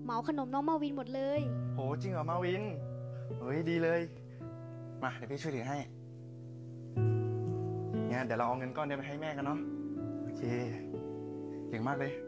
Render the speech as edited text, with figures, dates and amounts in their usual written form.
เหมาขนมน้องมาวินหมดเลยโหจริงเหรอมาวินเฮ้ยดีเลยมาเดี๋ยวพี่ช่วยถือให้งั้นเดี๋ยวเราเอาเงินก้อนนี้ไปให้แม่กันเนาะโอเคเก่งมากเลย